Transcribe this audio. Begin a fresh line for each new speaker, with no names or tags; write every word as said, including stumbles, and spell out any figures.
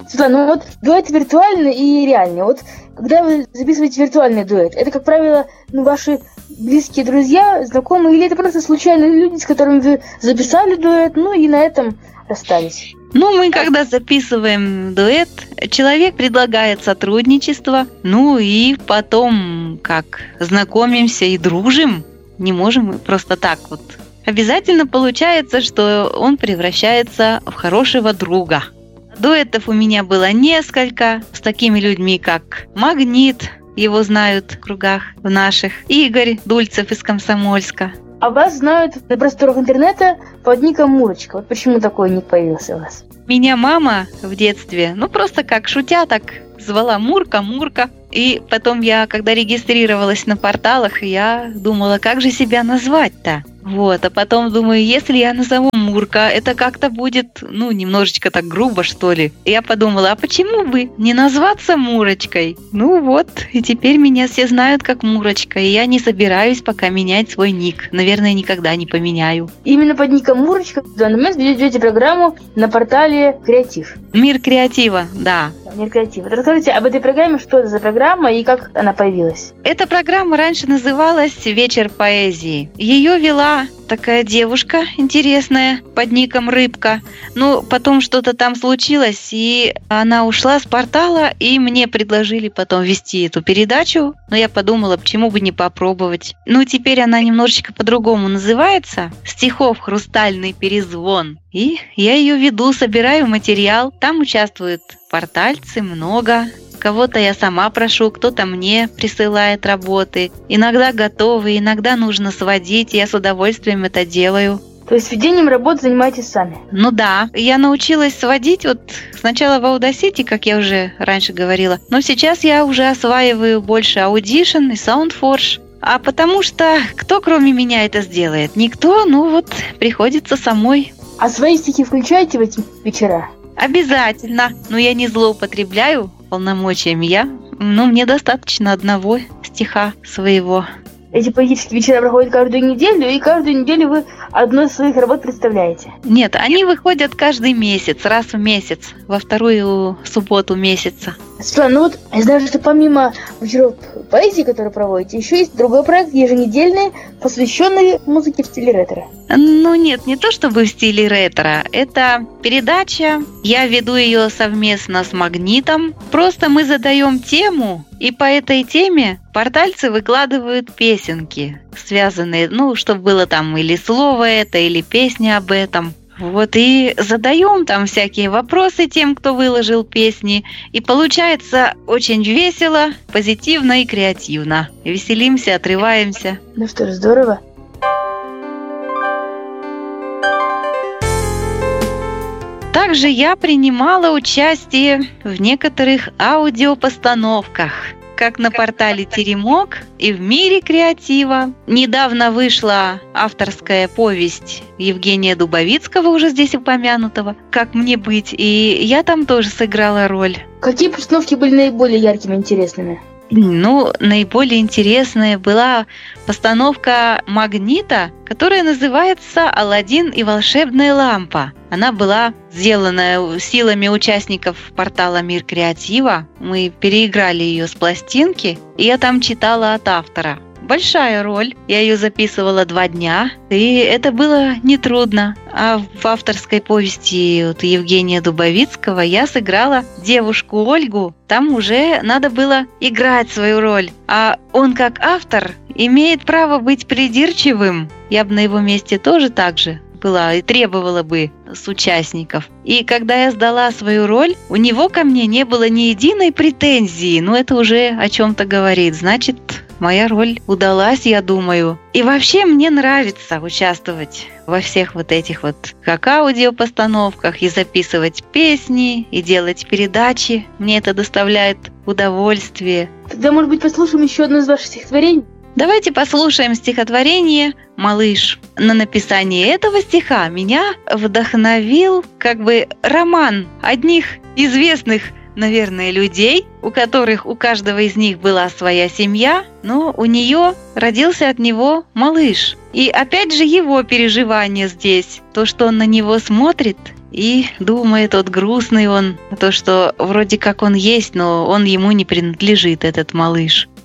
Светлана, ну вот дуэт виртуальный и реальный. Вот когда вы записываете виртуальный дуэт, это, как правило, ну, ваши близкие друзья, знакомые, или это просто случайные люди, с которыми вы записали дуэт, ну и на этом расстались?
Ну, мы когда записываем дуэт, человек предлагает сотрудничество, ну и потом как знакомимся и дружим. Не можем просто так вот. Обязательно получается, что он превращается в хорошего друга. Дуэтов у меня было несколько с такими людьми, как Магнит, его знают в кругах в наших, Игорь Дульцев из Комсомольска.
А вас знают на просторах интернета под ником Мурочка. Вот почему такой ник появился у вас?
Меня мама в детстве, ну просто как шутя, так звала Мурка, Мурка. И потом я, когда регистрировалась на порталах, я думала, как же себя назвать-то? Вот, а потом думаю, если я назову Мурка, это как-то будет, ну, немножечко так грубо, что ли. И я подумала, а почему бы не назваться Мурочкой? Ну вот, и теперь меня все знают как Мурочка, и я не собираюсь пока менять свой ник. Наверное, никогда не поменяю.
Именно под ником Мурочка в данный момент вы ведете программу на портале Креатив.
Мир креатива, да.
Мир креатива. Расскажите об этой программе, что это за программа и как она появилась?
Эта программа раньше называлась «Вечер поэзии». Ее вела такая девушка интересная под ником Рыбка. Ну, потом что-то там случилось, и она ушла с портала, и мне предложили потом вести эту передачу. Но я подумала, почему бы не попробовать. Ну, теперь она немножечко по-другому называется. «Стихов хрустальный перезвон». И я ее веду, собираю материал. Там участвуют портальцы много. Кого-то я сама прошу, кто-то мне присылает работы. Иногда готовы, иногда нужно сводить, я с удовольствием это делаю.
То есть ведением работ занимаетесь сами?
Ну да, я научилась сводить вот сначала в Audacity, как я уже раньше говорила, но сейчас я уже осваиваю больше Audition и SoundForge. А потому что кто кроме меня это сделает? Никто, ну вот приходится самой.
А свои стихи включаете в эти вечера?
Обязательно, но я не злоупотребляю полномочиями. Я, ну, мне достаточно одного стиха своего.
Эти поэтические вечера проходят каждую неделю, и каждую неделю вы одну из своих работ представляете?
Нет, они выходят каждый месяц, раз в месяц, во вторую субботу месяца.
Светлана, ну вот я знаю, что помимо вечеров поэзии, которые проводите, еще есть другой проект еженедельный, посвященный музыке в стиле ретро.
Ну нет, не то чтобы в стиле ретро. Это передача, я веду ее совместно с Магнитом. Просто мы задаем тему, и по этой теме портальцы выкладывают песенки, связанные, ну, чтобы было там или слово это, или песня об этом. Вот, и задаем там всякие вопросы тем, кто выложил песни. И получается очень весело, позитивно и креативно. Веселимся, отрываемся.
Ну что ж, здорово.
Также я принимала участие в некоторых аудиопостановках, как на портале Теремок и в Мире креатива. Недавно вышла авторская повесть Евгения Дубовицкого, уже здесь упомянутого, «Как мне быть?», и я там тоже сыграла роль.
Какие постановки были наиболее яркими и интересными?
Ну, наиболее интересная была постановка Магнита, которая называется «Аладдин и волшебная лампа». Она была сделана силами участников портала Мир креатива. Мы переиграли ее с пластинки, и я там читала от автора. Большая роль. Я ее записывала два дня, и это было нетрудно. А в авторской повести вот Евгения Дубовицкого я сыграла девушку Ольгу. Там уже надо было играть свою роль. А он, как автор, имеет право быть придирчивым. Я бы на его месте тоже так же была и требовала бы с участников. И когда я сдала свою роль, у него ко мне не было ни единой претензии. Ну, это уже о чем-то говорит. Значит, моя роль удалась, я думаю. И вообще мне нравится участвовать во всех вот этих вот как аудиопостановках, и записывать песни, и делать передачи. Мне это доставляет удовольствие.
Тогда, может быть, послушаем еще одно из ваших стихотворений?
Давайте послушаем стихотворение «Малыш». На написание этого стиха меня вдохновил как бы роман одних известных, наверное, людей, у которых у каждого из них была своя семья, но у нее родился от него малыш. И опять же его переживания здесь, то, что он на него смотрит и думает, вот грустный он, то, что вроде как он есть, но он ему не принадлежит, этот малыш.